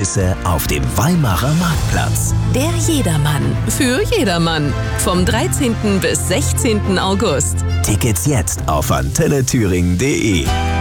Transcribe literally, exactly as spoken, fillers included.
Ereignisse auf dem Weimarer Marktplatz. Der Jedermann für jedermann. Vom dreizehnten bis sechzehnten August. Tickets jetzt auf antenne thüringen punkt de.